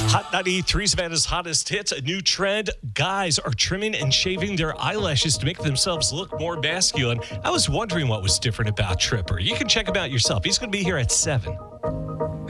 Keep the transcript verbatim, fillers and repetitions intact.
Hot ninety-three Savannah's hottest hits. A new trend. Guys are trimming and shaving their eyelashes to make themselves look more masculine. I was wondering what was different about Tripper. You can check him out yourself. He's going to be here at seven.